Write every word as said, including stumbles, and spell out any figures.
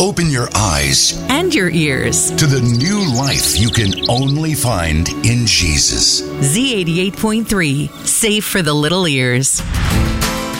open your eyes and your ears to the new life you can only find in Jesus. Z eighty-eight point three, safe for the little ears.